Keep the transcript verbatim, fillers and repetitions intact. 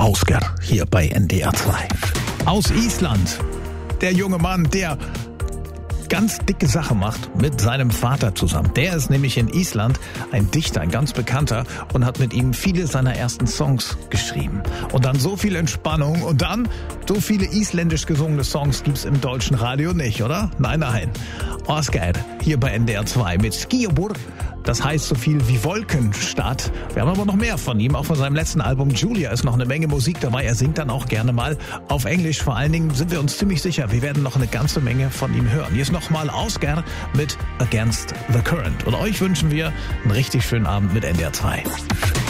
Oscar hier bei N D R zwei. Aus Island. Der junge Mann, der ganz dicke Sache macht mit seinem Vater zusammen. Der ist nämlich in Island ein Dichter, ein ganz bekannter und hat mit ihm viele seiner ersten Songs geschrieben. Und dann so viel Entspannung und dann so viele isländisch gesungene Songs gibt's im deutschen Radio nicht, oder? Nein, nein. Oscar hier bei N D R zwei mit Skíabor. Das heißt so viel wie Wolkenstadt. Wir haben aber noch mehr von ihm. Auch von seinem letzten Album Julia ist noch eine Menge Musik dabei. Er singt dann auch gerne mal auf Englisch. Vor allen Dingen sind wir uns ziemlich sicher, wir werden noch eine ganze Menge von ihm hören. Hier ist nochmal Oscar mit Against the Current. Und euch wünschen wir einen richtig schönen Abend mit N D R zwei.